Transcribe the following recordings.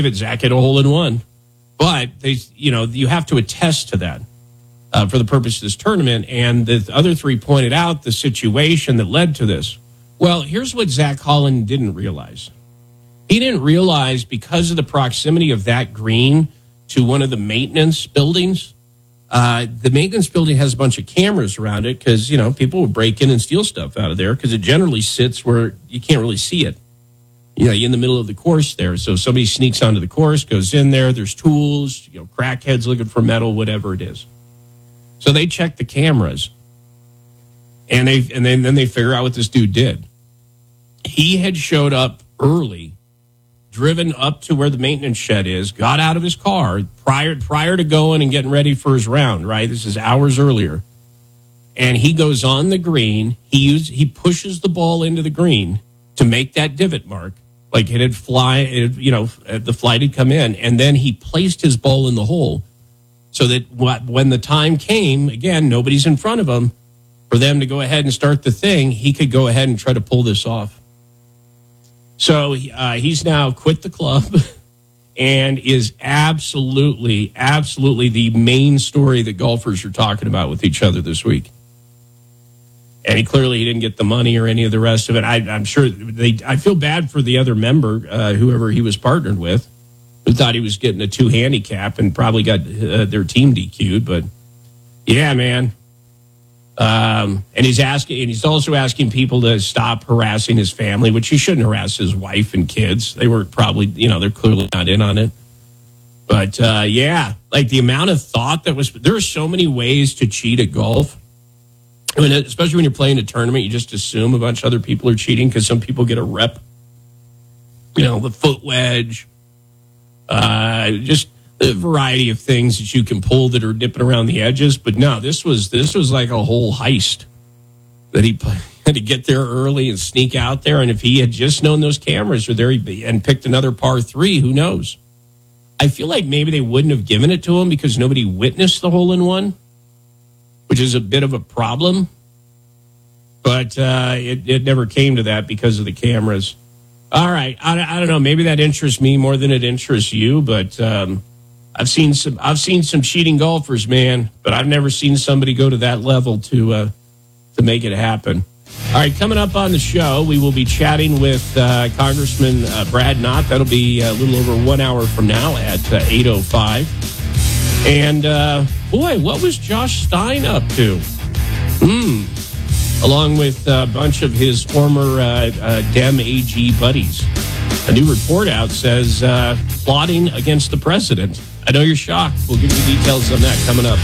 Zach hit a hole in one. But you have to attest to that for the purpose of this tournament. And the other three pointed out the situation that led to this. Well, here's what Zach Holland didn't realize. He didn't realize because of the proximity of that green to one of the maintenance buildings. The maintenance building has a bunch of cameras around it because, people will break in and steal stuff out of there because it generally sits where you can't really see it. You're in the middle of the course there. So somebody sneaks onto the course, goes in there, there's tools, crackheads looking for metal, whatever it is. So they check the cameras. And then they figure out what this dude did. He had showed up early, driven up to where the maintenance shed is, got out of his car prior to going and getting ready for his round, right? This is hours earlier. And he goes on the green. He pushes the ball into the green to make that divot mark. Like the flight had come in, and then he placed his ball in the hole so that when the time came, again, nobody's in front of him, for them to go ahead and start the thing, he could go ahead and try to pull this off. So he's now quit the club and is absolutely the main story that golfers are talking about with each other this week. And he didn't get the money or any of the rest of it. I'm sure I feel bad for the other member, whoever he was partnered with, who thought he was getting a 2 handicap and probably got their team DQ'd. But yeah, man. And he's also asking people to stop harassing his family, which he shouldn't harass his wife and kids. They were probably, they're clearly not in on it. But like the amount of thought there are so many ways to cheat at golf. I mean, especially when you're playing a tournament, you just assume a bunch of other people are cheating because some people get a rep. The foot wedge, just a variety of things that you can pull that are dipping around the edges. But no, this was like a whole heist that he had to get there early and sneak out there. And if he had just known those cameras were there and picked another par 3, who knows? I feel like maybe they wouldn't have given it to him because nobody witnessed the hole in one, which is a bit of a problem. But it never came to that because of the cameras. All right. I don't know. Maybe that interests me more than it interests you, but I've seen some cheating golfers, man, but I've never seen somebody go to that level to make it happen. All right, coming up on the show, we will be chatting with Congressman Brad Knott. That'll be a little over 1 hour from now at 8:05. And, boy, what was Josh Stein up to? Along with a bunch of his former Dem AG buddies. A new report out says plotting against the president. I know you're shocked. We'll give you details on that coming up.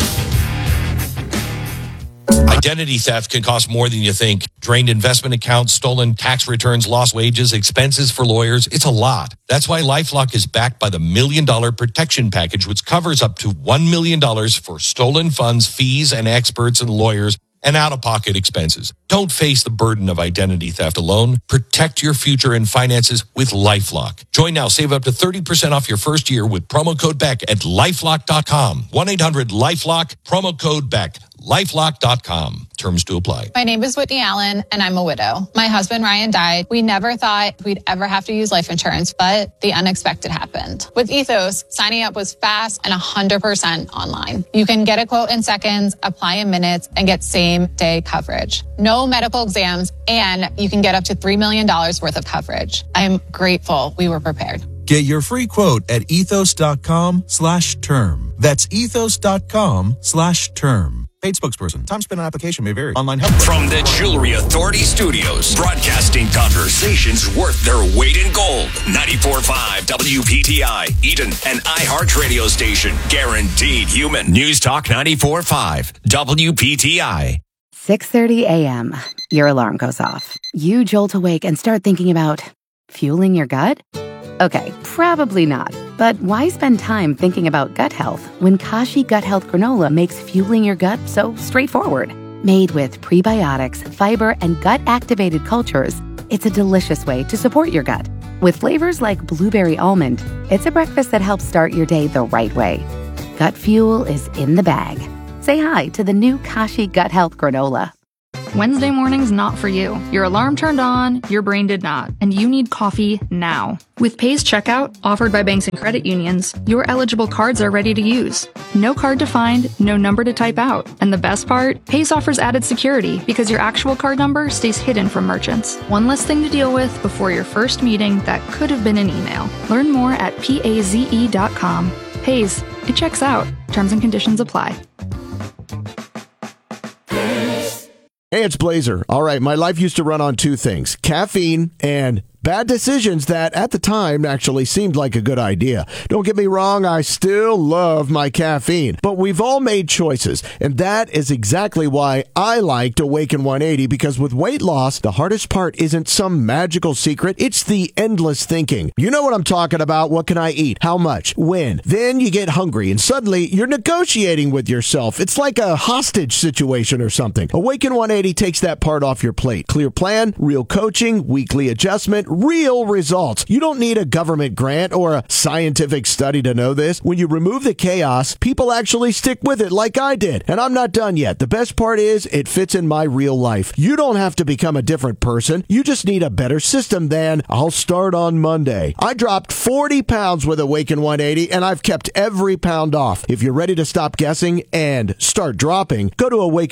Identity theft can cost more than you think. Drained investment accounts, stolen tax returns, lost wages, expenses for lawyers. It's a lot. That's why LifeLock is backed by the $1 Million Protection Package, which covers up to $1 million for stolen funds, fees, and experts and lawyers, and out-of-pocket expenses. Don't face the burden of identity theft alone. Protect your future and finances with LifeLock. Join now. Save up to 30% off your first year with promo code BECK at LifeLock.com. 1-800-LifeLock, promo code BECK. LifeLock.com. Terms to apply. My name is Whitney Allen, and I'm a widow. My husband, Ryan, died. We never thought we'd ever have to use life insurance, but the unexpected happened. With Ethos, signing up was fast and 100% online. You can get a quote in seconds, apply in minutes, and get same-day coverage. No medical exams, and you can get up to $3 million worth of coverage. I'm grateful we were prepared. Get your free quote at ethos.com/term. That's ethos.com/term. Paid spokesperson. Time spent on application may vary. Online help. From the Jewelry Authority Studios, broadcasting conversations worth their weight in gold. 94.5 WPTI, Eden, an iHeart radio station. Guaranteed human. News Talk 94.5 WPTI. 6:30 a.m. Your alarm goes off. You jolt awake and start thinking about fueling your gut? Okay, probably not. But why spend time thinking about gut health when Kashi Gut Health Granola makes fueling your gut so straightforward? Made with prebiotics, fiber, and gut-activated cultures, it's a delicious way to support your gut. With flavors like blueberry almond, it's a breakfast that helps start your day the right way. Gut fuel is in the bag. Say hi to the new Kashi Gut Health Granola. Wednesday morning's not for you. Your alarm turned on, your brain did not, and you need coffee now. With Pay's checkout, offered by banks and credit unions, your eligible cards are ready to use. No card to find, no number to type out. And the best part? Pay's offers added security because your actual card number stays hidden from merchants. One less thing to deal with before your first meeting that could have been an email. Learn more at paze.com. Pay's, it checks out. Terms and conditions apply. Hey, it's Blazer. All right, my life used to run on two things, caffeine and bad decisions that at the time actually seemed like a good idea. Don't get me wrong, I still love my caffeine, but we've all made choices, and that is exactly why I liked Awaken 180, because with weight loss, the hardest part isn't some magical secret, it's the endless thinking. You know what I'm talking about. What can I eat? How much? When? Then you get hungry, and suddenly you're negotiating with yourself. It's like a hostage situation or something. Awaken 180 takes that part off your plate. Clear plan, real coaching, weekly adjustment, real results. You don't need a government grant or a scientific study to know this. When you remove the chaos, people actually stick with it like I did. And I'm not done yet. The best part is it fits in my real life. You don't have to become a different person. You just need a better system than I'll start on Monday. I dropped 40 pounds with Awaken 180 and I've kept every pound off. If you're ready to stop guessing and start dropping, go to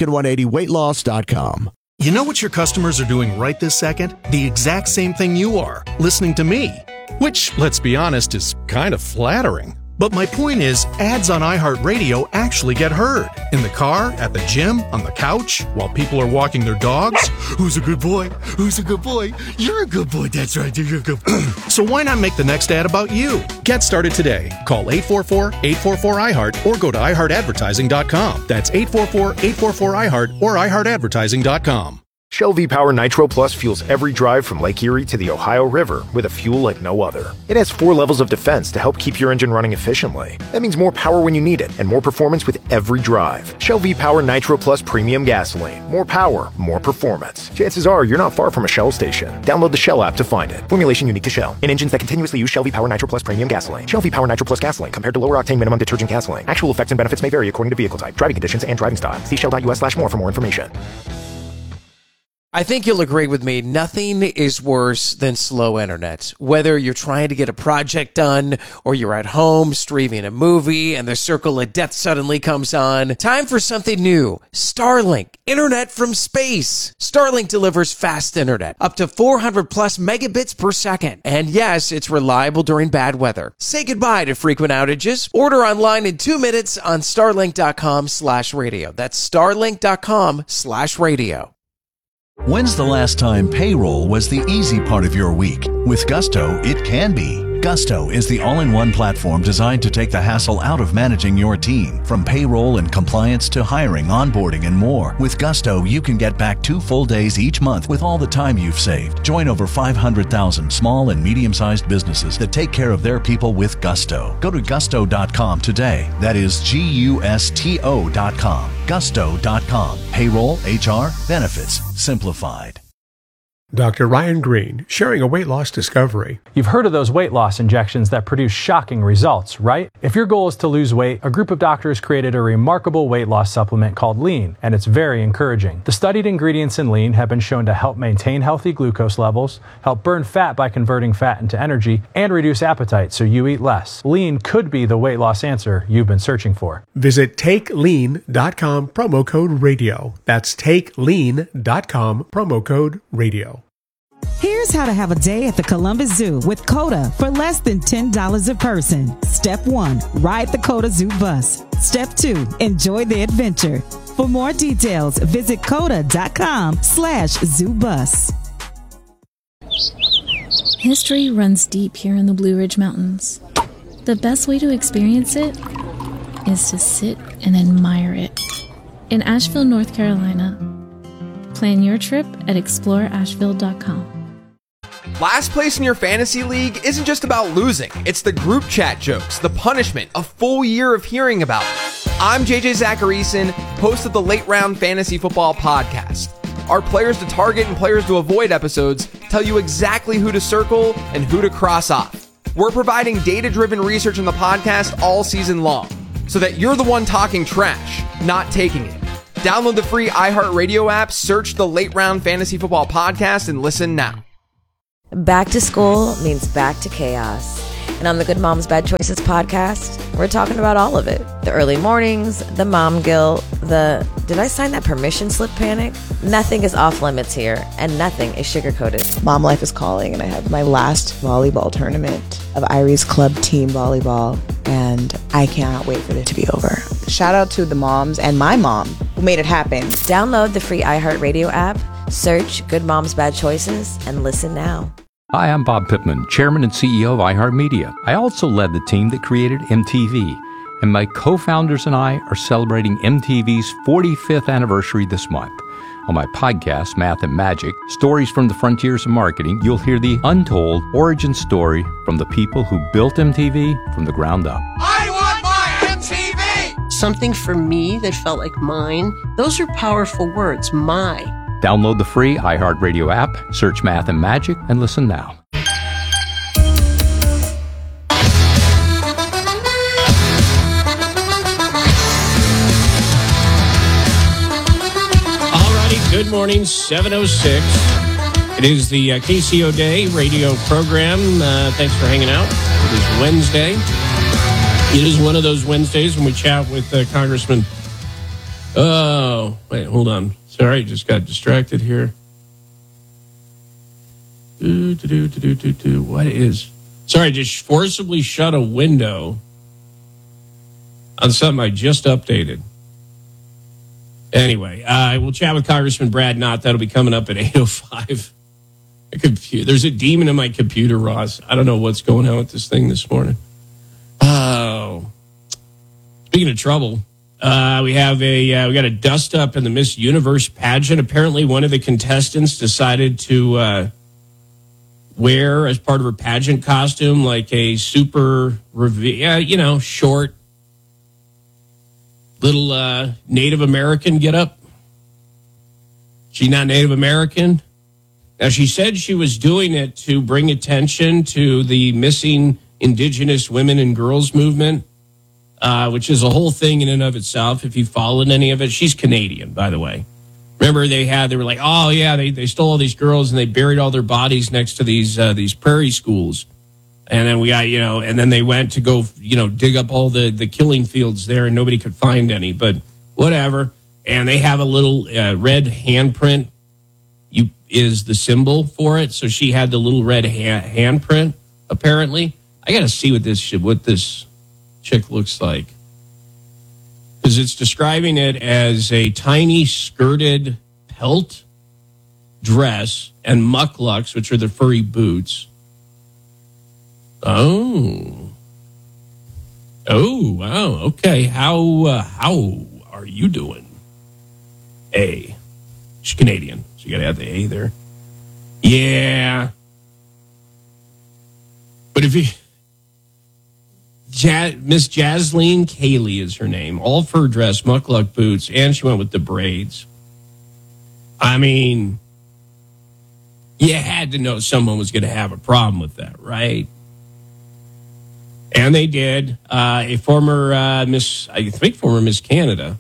awaken180weightloss.com. You know what your customers are doing right this second? The exact same thing you are, listening to me. Which, let's be honest, is kind of flattering. But my point is, ads on iHeartRadio actually get heard. In the car, at the gym, on the couch, while people are walking their dogs. Who's a good boy? Who's a good boy? You're a good boy. That's right. You're a good boy. So why not make the next ad about you? Get started today. Call 844-844-iHeart or go to iHeartAdvertising.com. That's 844-844-iHeart or iHeartAdvertising.com. Shell V-Power Nitro Plus fuels every drive from Lake Erie to the Ohio River with a fuel like no other. It has 4 levels of defense to help keep your engine running efficiently. That means more power when you need it and more performance with every drive. Shell V-Power Nitro Plus Premium Gasoline. More power, more performance. Chances are you're not far from a Shell station. Download the Shell app to find it. Formulation unique to Shell. In engines that continuously use Shell V-Power Nitro Plus Premium Gasoline. Shell V-Power Nitro Plus Gasoline compared to lower octane minimum detergent gasoline. Actual effects and benefits may vary according to vehicle type, driving conditions, and driving style. See shell.us/more for more information. I think you'll agree with me, nothing is worse than slow internet. Whether you're trying to get a project done or you're at home streaming a movie and the circle of death suddenly comes on, time for something new. Starlink, internet from space. Starlink delivers fast internet, up to 400 plus megabits per second. And yes, it's reliable during bad weather. Say goodbye to frequent outages. Order online in 2 minutes on starlink.com/radio. That's starlink.com/radio. When's the last time payroll was the easy part of your week? With Gusto, it can be. Gusto is the all-in-one platform designed to take the hassle out of managing your team. From payroll and compliance to hiring, onboarding, and more. With Gusto, you can get back 2 full days each month with all the time you've saved. Join over 500,000 small and medium-sized businesses that take care of their people with Gusto. Go to gusto.com today. That is GUSTO.com. Gusto.com. Payroll, HR, benefits, simplified. Dr. Ryan Green, sharing a weight loss discovery. You've heard of those weight loss injections that produce shocking results, right? If your goal is to lose weight, a group of doctors created a remarkable weight loss supplement called Lean, and it's very encouraging. The studied ingredients in Lean have been shown to help maintain healthy glucose levels, help burn fat by converting fat into energy, and reduce appetite so you eat less. Lean could be the weight loss answer you've been searching for. Visit TakeLean.com, promo code radio. That's TakeLean.com, promo code radio. Here's how to have a day at the Columbus Zoo with COTA for less than $10 a person. Step 1, ride the COTA Zoo bus. Step 2, enjoy the adventure. For more details, visit COTA.com/zoobus. History runs deep here in the Blue Ridge Mountains. The best way to experience it is to sit and admire it. In Asheville, North Carolina. Plan your trip at exploreasheville.com. Last place in your fantasy league isn't just about losing. It's the group chat jokes, the punishment, a full year of hearing about it. I'm JJ Zacharyson, host of the Late Round Fantasy Football Podcast. Our players to target and players to avoid episodes tell you exactly who to circle and who to cross off. We're providing data-driven research in the podcast all season long, so that you're the one talking trash, not taking it. Download the free iHeartRadio app, search the Late Round Fantasy Football Podcast, and listen now. Back to school means back to chaos. And on the Good Moms Bad Choices podcast, we're talking about all of it. The early mornings, the mom guilt, the did I sign that permission slip panic? Nothing is off limits here, and nothing is sugar-coated. Mom life is calling, and I have my last volleyball tournament of Irie's Club Team Volleyball, and I cannot wait for it to be over. Shout out to the moms and my mom who made it happen. Download the free iHeartRadio app, search Good Moms Bad Choices, and listen now. Hi, I'm Bob Pittman, Chairman and CEO of iHeartMedia. I also led the team that created MTV, and my co-founders and I are celebrating MTV's 45th anniversary this month. On my podcast, Math and Magic, Stories from the Frontiers of Marketing, you'll hear the untold origin story from the people who built MTV from the ground up. I want my MTV! Something for me that felt like mine. Those are powerful words, my. Download the free iHeartRadio app, search Math and Magic, and listen now. Alrighty, good morning, 7:06. It is the KCO Day radio program. Thanks for hanging out. It is Wednesday. It is one of those Wednesdays when we chat with Congressman... Oh, wait, hold on. Sorry, just got distracted here. What is... Sorry, just forcibly shut a window on something I just updated. Anyway, we'll chat with Congressman Brad Knott. That'll be coming up at 8:05. There's a demon in my computer, Ross. I don't know what's going on with this thing this morning. Oh. Speaking of trouble... we got a dust up in the Miss Universe pageant. Apparently, one of the contestants decided to wear, as part of her pageant costume, like a super, short, little Native American getup. She's not Native American. Now, she said she was doing it to bring attention to the missing Indigenous women and girls movement. Which is a whole thing in and of itself. If you followed any of it, she's Canadian, by the way. Remember, they were like, oh yeah, they stole all these girls and they buried all their bodies next to these prairie schools, and then we got and then they went to go dig up all the killing fields there, and nobody could find any. But whatever. And they have a little red handprint. Is the symbol for it. So she had the little red handprint. Apparently, I got to see what this chick looks like, because it's describing it as a tiny skirted pelt dress and mucklucks, which are the furry boots. Oh, wow. Okay, how are you doing? A, she's Canadian, so you got to add the A there. Yeah, but if you. Miss Jasleen Cayley is her name. All fur dress, muckluck boots, and she went with the braids. I mean, you had to know someone was going to have a problem with that, right? And they did. A former Miss Canada.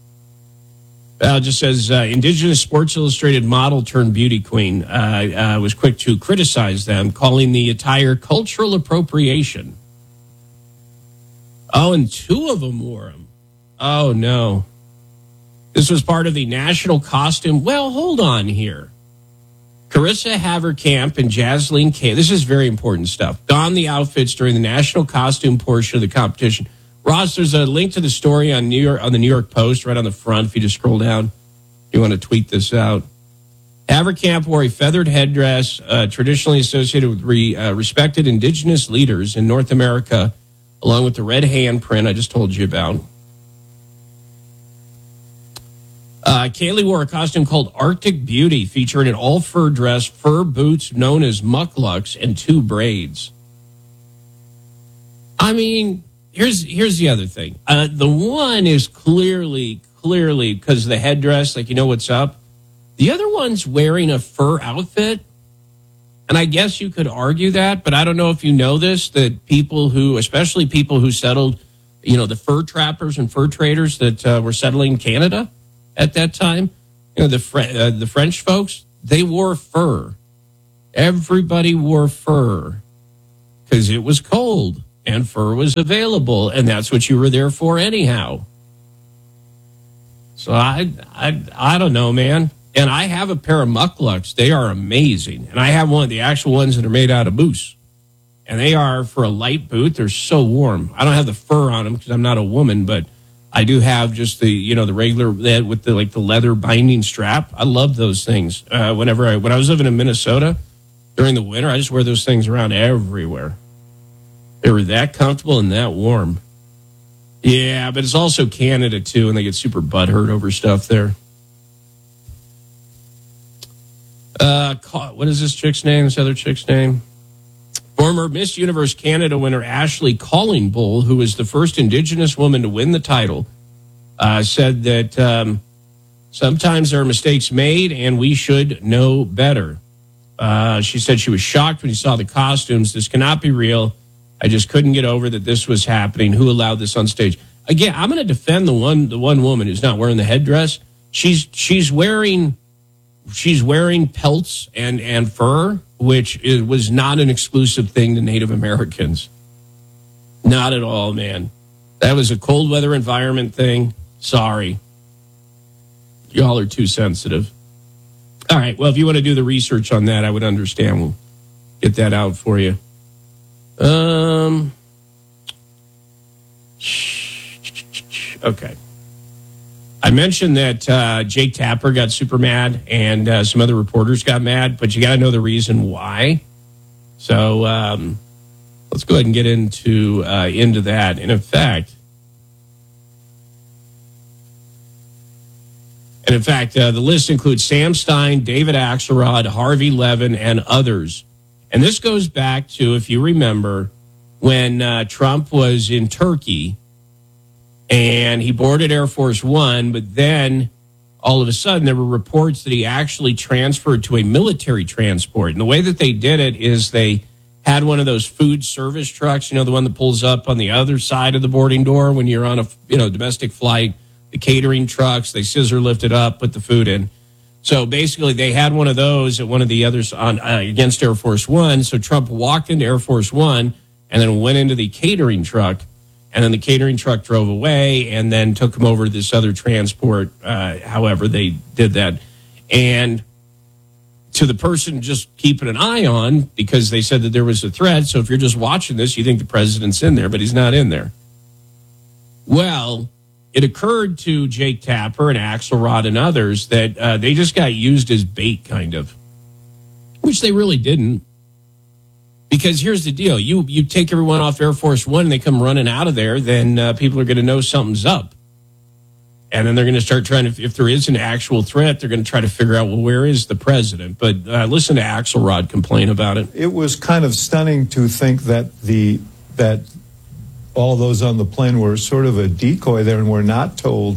Just says Indigenous Sports Illustrated model turned beauty queen was quick to criticize them, calling the attire cultural appropriation. Oh, and two of them wore them. Oh, no. This was part of the national costume. Well, hold on here. Carissa Haverkamp and Jasleen Cayley. This is very important stuff. Donned the outfits during the national costume portion of the competition. Ross, there's a link to the story on the New York Post right on the front. If you just scroll down, if you want to tweet this out. Haverkamp wore a feathered headdress traditionally associated with respected Indigenous leaders in North America, along with the red handprint I just told you about. Cayley wore a costume called Arctic Beauty, featuring an all-fur dress, fur boots known as mucklucks, and two braids. I mean, here's the other thing. The one is clearly, because of the headdress, like, you know what's up. The other one's wearing a fur outfit. And I guess you could argue that, but I don't know if you know this, that especially people who settled, the fur trappers and fur traders that were settling Canada at that time. You know, the French folks, they wore fur. Everybody wore fur because it was cold and fur was available, and that's what you were there for anyhow. So I don't know, man. And I have a pair of mucklucks. They are amazing. And I have one of the actual ones that are made out of moose. And they are, for a light boot, they're so warm. I don't have the fur on them because I'm not a woman, but I do have just the regular with the leather binding strap. I love those things. When I was living in Minnesota during the winter, I just wear those things around everywhere. They were that comfortable and that warm. Yeah, but it's also Canada too, and they get super butthurt over stuff there. What is this chick's name? This other chick's name? Former Miss Universe Canada winner Ashley Callingbull, who was the first Indigenous woman to win the title, said that sometimes there are mistakes made and we should know better. She said she was shocked when she saw the costumes. This cannot be real. I just couldn't get over that this was happening. Who allowed this on stage? Again, I'm going to defend the one woman who's not wearing the headdress. She's wearing pelts and fur, which was not an exclusive thing to Native Americans. Not at all, man. That was a cold weather environment thing. Sorry. Y'all are too sensitive. All right. Well, if you want to do the research on that, I would understand. We'll get that out for you. Okay. I mentioned that Jake Tapper got super mad and some other reporters got mad, but you got to know the reason why. So let's go ahead and get into that. And in fact, the list includes Sam Stein, David Axelrod, Harvey Levin, and others. And this goes back to, if you remember, when Trump was in Turkey and he boarded Air Force One, but then all of a sudden there were reports that he actually transferred to a military transport. And the way that they did it is they had one of those food service trucks, the one that pulls up on the other side of the boarding door when you're on a domestic flight, the catering trucks, they scissor lift it up, put the food in. So basically they had one of those at one of the others on against Air Force One. So Trump walked into Air Force One and then went into the catering truck. And then the catering truck drove away and then took him over to this other transport, however they did that. And to the person just keeping an eye on, because they said that there was a threat. So if you're just watching this, you think the president's in there, but he's not in there. Well, it occurred to Jake Tapper and Axelrod and others that they just got used as bait, kind of, which they really didn't. Because here's the deal. You take everyone off Air Force One and they come running out of there, then people are going to know something's up. And then they're going to start trying to, if there is an actual threat, they're going to try to figure out, well, where is the president? But listen to Axelrod complain about it. It was kind of stunning to think that that all those on the plane were sort of a decoy there and were not told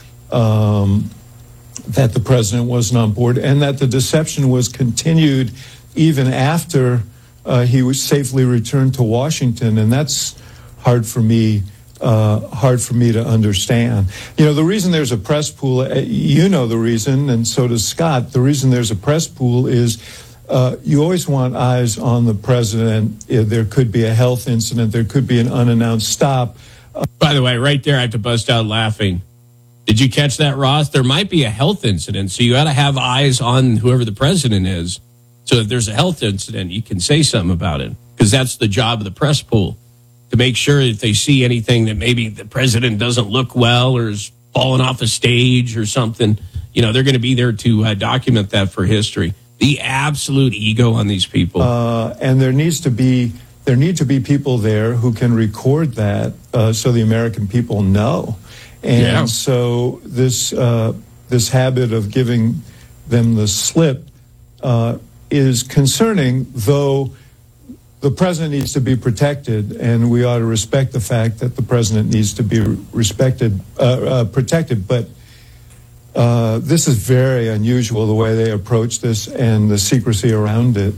that the president wasn't on board, and that the deception was continued even after he was safely returned to Washington. And that's hard for me to understand. The reason there's a press pool, the reason, and so does Scott. The reason there's a press pool is you always want eyes on the president. There could be a health incident. There could be an unannounced stop. By the way, right there, I have to bust out laughing. Did you catch that, Ross? There might be a health incident, so you got to have eyes on whoever the president is. So if there's a health incident, you can say something about it, because that's the job of the press pool, to make sure that they see anything that maybe the president doesn't look well or is falling off a stage or something. They're going to be there to document that for history. The absolute ego on these people. And there need to be people there who can record that so the American people know. And so this habit of giving them the slip is concerning, though the president needs to be protected, and we ought to respect the fact that the president needs to be protected. But this is very unusual, the way they approach this and the secrecy around it.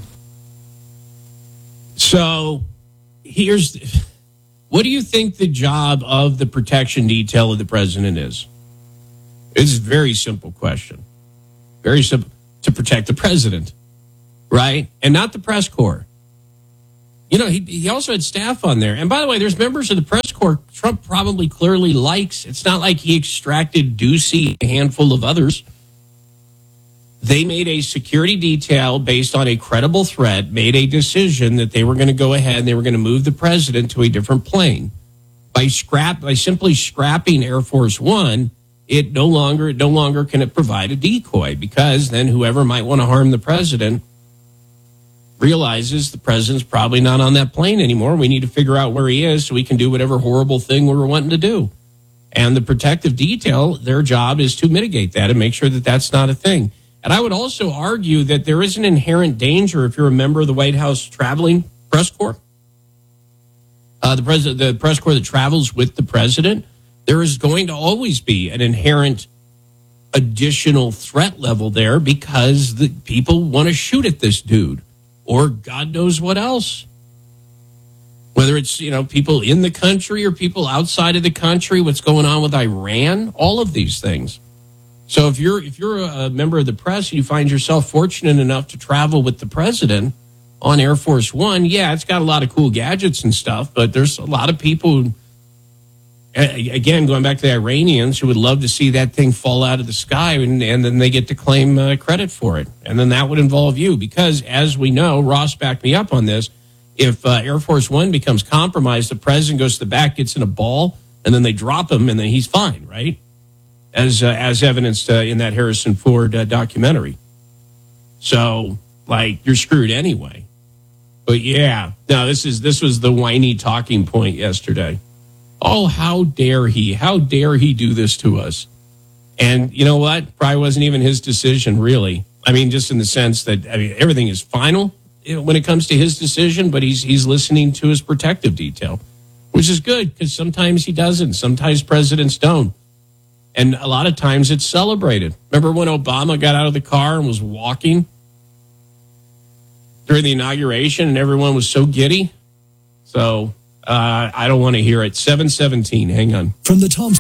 So what do you think the job of the protection detail of the president is? It's a very simple question. Very simple. To protect the president, right? And not the press corps. You know, he also had staff on there. And by the way, there's members of the press corps Trump probably clearly likes. It's not like he extracted Ducey and a handful of others. They made a security detail based on a credible threat, made a decision that they were going to go ahead and they were going to move the president to a different plane. By simply scrapping Air Force One, it no longer can it provide a decoy, because then whoever might want to harm the president realizes the president's probably not on that plane anymore. We need to figure out where he is so we can do whatever horrible thing we were wanting to do. And the protective detail, their job is to mitigate that and make sure that that's not a thing. And I would also argue that there is an inherent danger if you're a member of the White House traveling press corps. The press corps that travels with the president, there is going to always be an inherent additional threat level there because the people want to shoot at this dude or God knows what else. Whether it's, people in the country or people outside of the country, what's going on with Iran, all of these things. So if you're a member of the press and you find yourself fortunate enough to travel with the president on Air Force One, yeah, it's got a lot of cool gadgets and stuff, but there's a lot of people who, again, going back to the Iranians, who would love to see that thing fall out of the sky and then they get to claim credit for it. And then that would involve you because, as we know, Ross backed me up on this, if Air Force One becomes compromised, the president goes to the back, gets in a ball, and then they drop him, and then he's fine, right? As evidenced in that Harrison Ford documentary. So, you're screwed anyway. But yeah, no, this was the whiny talking point yesterday. Oh, how dare he? How dare he do this to us? And you know what? Probably wasn't even his decision, really. I mean, just in the sense that everything is final when it comes to his decision, but he's listening to his protective detail, which is good because sometimes he doesn't. Sometimes presidents don't. And a lot of times it's celebrated. Remember when Obama got out of the car and was walking during the inauguration and everyone was so giddy? So I don't want to hear it. 7:17, hang on. From the Tom.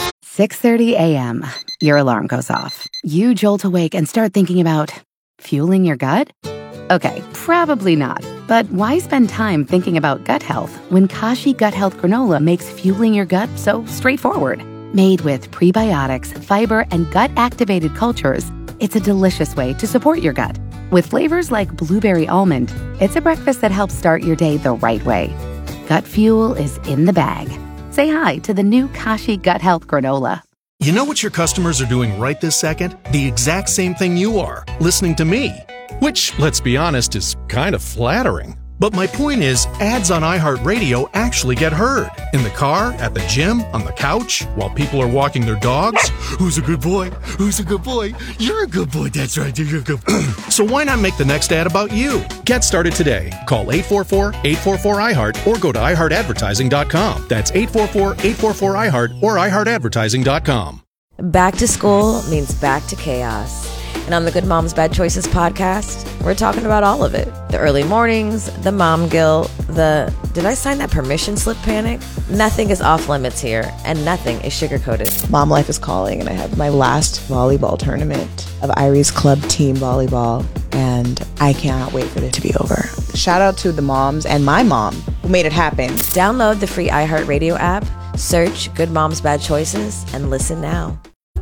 6:30 a.m., your alarm goes off. You jolt awake and start thinking about fueling your gut? Okay, probably not. But why spend time thinking about gut health when Kashi Gut Health Granola makes fueling your gut so straightforward? Made with prebiotics, fiber, and gut-activated cultures, it's a delicious way to support your gut. With flavors like blueberry almond, it's a breakfast that helps start your day the right way. Gut fuel is in the bag. Say hi to the new Kashi Gut Health Granola. You know what your customers are doing right this second? The exact same thing you are, listening to me. Which, let's be honest, is kind of flattering. But my point is, ads on iHeartRadio actually get heard. In the car, at the gym, on the couch, while people are walking their dogs. Who's a good boy? Who's a good boy? You're a good boy, that's right, you're a good boy. So why not make the next ad about you? Get started today. Call 844-844-iHeart or go to iHeartAdvertising.com. That's 844-844-iHeart or iHeartAdvertising.com. Back to school means back to chaos. And on the Good Moms Bad Choices podcast, we're talking about all of it. The early mornings, the mom guilt, the did I sign that permission slip panic? Nothing is off limits here, and nothing is sugar-coated. Mom life is calling, and I have my last volleyball tournament of Iris Club Team Volleyball, and I cannot wait for it to be over. Shout out to the moms and my mom who made it happen. Download the free iHeartRadio app, search Good Moms Bad Choices, and listen now.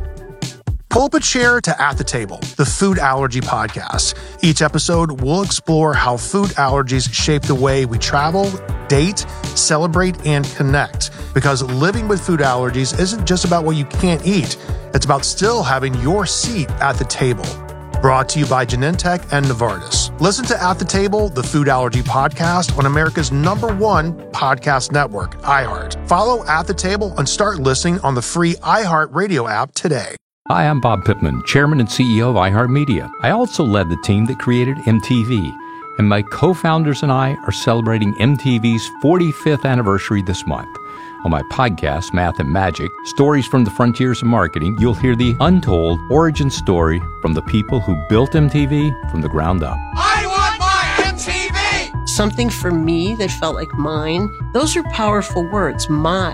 Pull up a chair to At the Table, the food allergy podcast. Each episode, we'll explore how food allergies shape the way we travel, date, celebrate, and connect. Because living with food allergies isn't just about what you can't eat. It's about still having your seat at the table. Brought to you by Genentech and Novartis. Listen to At the Table, the food allergy podcast on America's #1 podcast network, iHeart. Follow At the Table and start listening on the free iHeartRadio app today. Hi, I'm Bob Pittman, Chairman and CEO of iHeartMedia. I also led the team that created MTV, and my co-founders and I are celebrating MTV's 45th anniversary this month. On my podcast, Math and Magic, Stories from the Frontiers of Marketing, you'll hear the untold origin story from the people who built MTV from the ground up. I want my MTV! Something for me that felt like mine. Those are powerful words, my.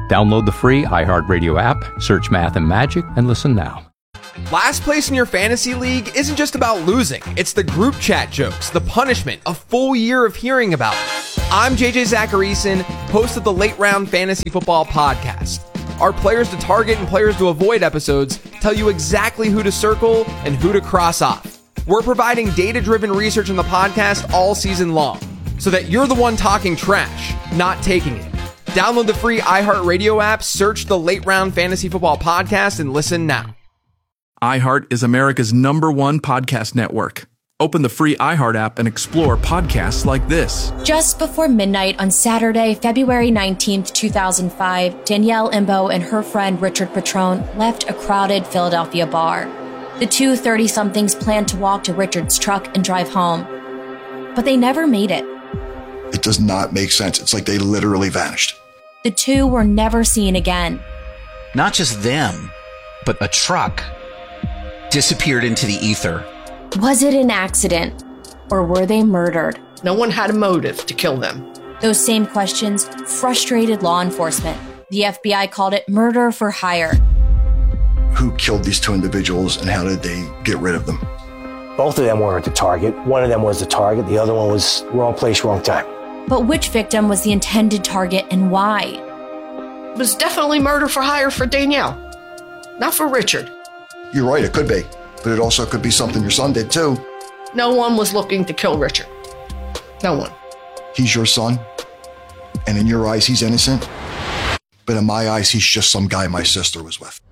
Download the free iHeartRadio app, search Math and Magic, and listen now. Last place in your fantasy league isn't just about losing. It's the group chat jokes, the punishment, a full year of hearing about it. I'm JJ Zacharyson, host of the Late Round Fantasy Football Podcast. Our players to target and players to avoid episodes tell you exactly who to circle and who to cross off. We're providing data-driven research in the podcast all season long, so that you're the one talking trash, not taking it. Download the free iHeartRadio app, search the Late Round Fantasy Football Podcast, and listen now. iHeart is America's #1 podcast network. Open the free iHeart app and explore podcasts like this. Just before midnight on Saturday, February 19th, 2005, Danielle Imbo and her friend Richard Petrone left a crowded Philadelphia bar. The two 30-somethings planned to walk to Richard's truck and drive home, but they never made it. It does not make sense. It's like they literally vanished. The two were never seen again. Not just them, but a truck disappeared into the ether. Was it an accident, or were they murdered? No one had a motive to kill them. Those same questions frustrated law enforcement. The FBI called it murder for hire. Who killed these two individuals and how did they get rid of them? Both of them weren't the target. One of them was the target. The other one was wrong place, wrong time. But which victim was the intended target and why? It was definitely murder for hire for Danielle, not for Richard. You're right, it could be. But it also could be something your son did too. No one was looking to kill Richard. No one. He's your son, and in your eyes, he's innocent. But in my eyes, he's just some guy my sister was with.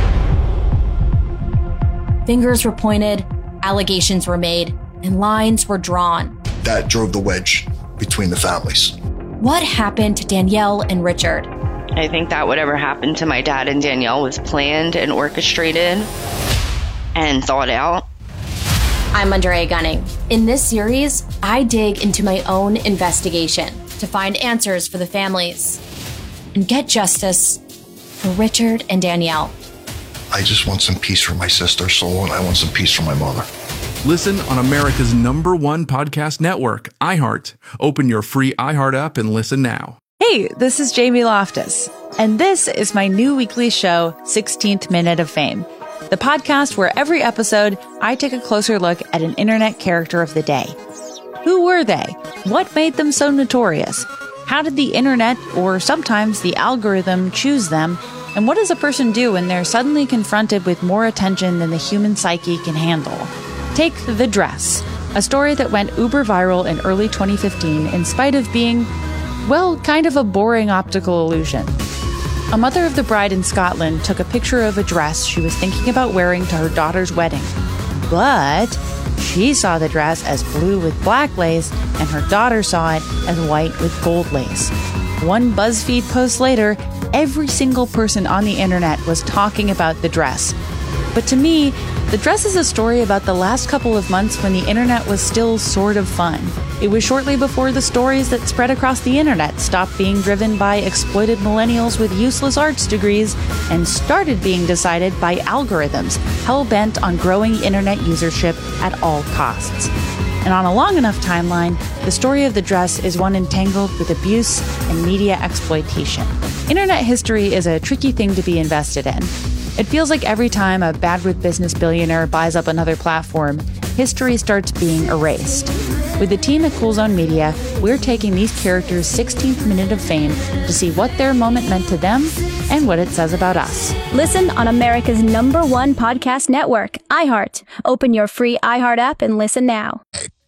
Fingers were pointed, allegations were made, and lines were drawn. That drove the wedge between the families. What happened to Danielle and Richard? I think that whatever happened to my dad and Danielle was planned and orchestrated and thought out. I'm Andrea Gunning. In this series, I dig into my own investigation to find answers for the families and get justice for Richard and Danielle. I just want some peace for my sister, Soul, and I want some peace for my mother. Listen on America's #1 podcast network, iHeart. Open your free iHeart app and listen now. Hey, this is Jamie Loftus, and this is my new weekly show, 16th Minute of Fame, the podcast where every episode I take a closer look at an internet character of the day. Who were they? What made them so notorious? How did the internet, or sometimes the algorithm, choose them? And what does a person do when they're suddenly confronted with more attention than the human psyche can handle? Take The Dress, a story that went uber viral in early 2015 in spite of being, well, kind of a boring optical illusion. A mother of the bride in Scotland took a picture of a dress she was thinking about wearing to her daughter's wedding. But she saw the dress as blue with black lace, and her daughter saw it as white with gold lace. One BuzzFeed post later, every single person on the internet was talking about the dress. But to me, The Dress is a story about the last couple of months when the internet was still sort of fun. It was shortly before the stories that spread across the internet stopped being driven by exploited millennials with useless arts degrees and started being decided by algorithms hell-bent on growing internet usership at all costs. And on a long enough timeline, the story of The Dress is one entangled with abuse and media exploitation. Internet history is a tricky thing to be invested in. It feels like every time a bad with business billionaire buys up another platform, history starts being erased. With the team at Cool Zone Media, we're taking these characters' 16th minute of fame to see what their moment meant to them and what it says about us. Listen on America's #1 podcast network, iHeart. Open your free iHeart app and listen now.